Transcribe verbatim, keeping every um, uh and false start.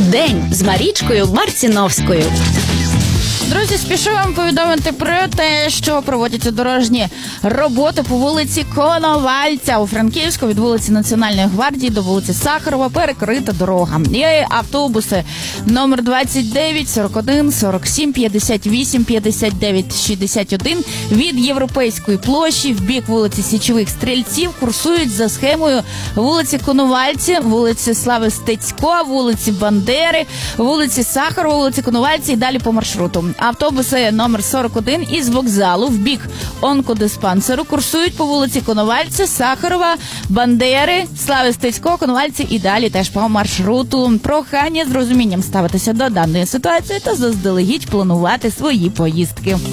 День з Марічкою Марціновською. Друзі, спішу вам повідомити про те, що проводяться дорожні роботи по вулиці Коновальця. У Франківську від вулиці Національної гвардії до вулиці Сахарова перекрита дорога. Є автобуси номер двадцять дев'ять, сорок один, сорок сім, п'ятдесят вісім, п'ятдесят дев'ять, шістдесят один від Європейської площі в бік вулиці Січових Стрільців курсують за схемою вулиці Коновальці, вулиці Слави Стецько, вулиці Бандери, вулиці Сахарова, вулиці Коновальці і далі по маршруту. Автобуси номер сорок один із вокзалу в бік онкодиспансеру курсують по вулиці Коновальця, Сахарова, Бандери, Слави Стецько, Коновальці і далі теж по маршруту. Прохання з розумінням ставитися до даної ситуації та заздалегідь планувати свої поїздки.